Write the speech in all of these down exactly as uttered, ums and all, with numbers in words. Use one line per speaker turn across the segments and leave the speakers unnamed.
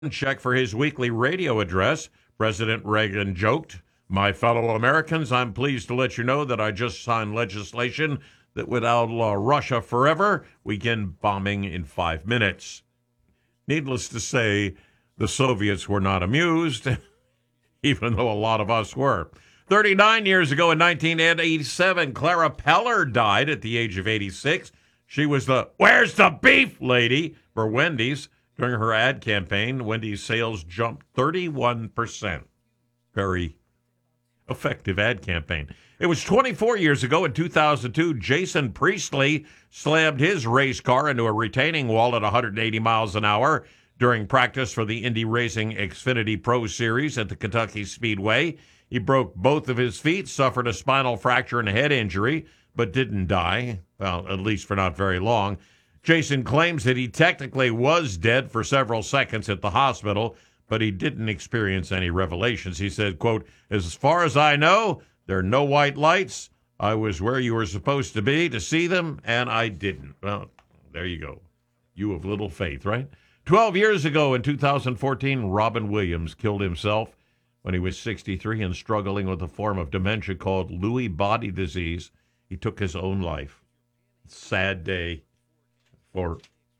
check for his weekly radio address, President Reagan joked, "My fellow Americans, I'm pleased to let you know that I just signed legislation that would outlaw Russia forever. Weekend bombing in five minutes." Needless to say, the Soviets were not amused, even though a lot of us were. thirty-nine years ago in nineteen eighty-seven, Clara Peller died at the age of eighty-six. She was the "Where's the beef" lady for Wendy's. During her ad campaign, Wendy's sales jumped thirty-one percent. Very effective ad campaign. It was twenty-four years ago in two thousand two, Jason Priestley slammed his race car into a retaining wall at one hundred eighty miles an hour during practice for the Indy Racing Xfinity Pro Series at the Kentucky Speedway. He broke both of his feet, suffered a spinal fracture and a head injury, but didn't die, well, at least for not very long. Jason claims that he technically was dead for several seconds at the hospital, but he didn't experience any revelations. He said, quote, "As far as I know, there are no white lights. I was where you were supposed to be to see them, and I didn't." Well, there you go. You of little faith, right? Twelve years ago in two thousand fourteen, Robin Williams killed himself when he was sixty-three and struggling with a form of dementia called Lewy body disease. He took his own life. Sad day for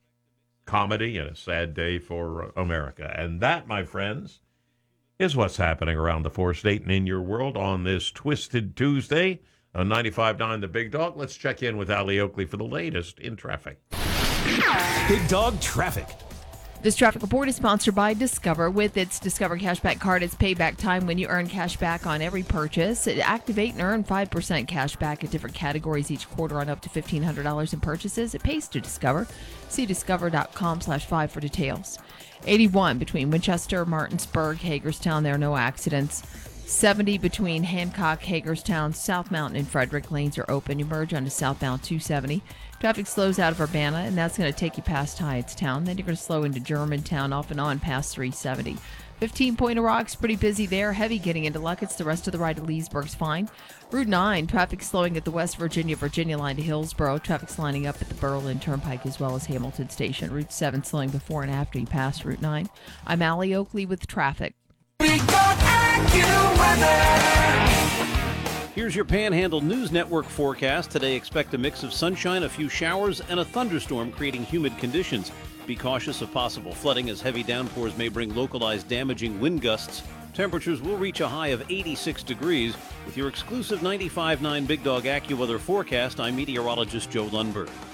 comedy and a sad day for America. And that, my friends, is what's happening around the four-state and in your world on this Twisted Tuesday on ninety-five point nine The Big Dog. Let's check in with Allie Oakley for the latest in traffic.
Big Dog Traffic.
This traffic report is sponsored by Discover. With its Discover Cashback card, it's payback time when you earn cash back on every purchase. Activate and earn five percent cash back in different categories each quarter on up to fifteen hundred dollars in purchases. It pays to Discover. See discover.com slash five for details. eighty-one between Winchester, Martinsburg, Hagerstown. There are no accidents. seventy between Hancock, Hagerstown, South Mountain, and Frederick. Lanes are open. You merge onto southbound two seventy. Traffic slows out of Urbana, and that's going to take you past Hyattstown. Then you're going to slow into Germantown, off and on past three seventy. fifteen Point of Rocks, pretty busy there. Heavy getting into Luckett's. The rest of the ride to Leesburg's fine. Route nine, traffic slowing at the West Virginia, Virginia line to Hillsborough. Traffic's lining up at the Berlin Turnpike as well as Hamilton Station. Route seven slowing before and after you pass Route nine. I'm Allie Oakley with traffic.
Here's your Panhandle News Network forecast. Today, expect a mix of sunshine, a few showers, and a thunderstorm creating humid conditions. Be cautious of possible flooding as heavy downpours may bring localized damaging wind gusts. Temperatures will reach a high of eighty-six degrees. With your exclusive ninety-five point nine Big Dog AccuWeather forecast, I'm meteorologist Joe Lundberg.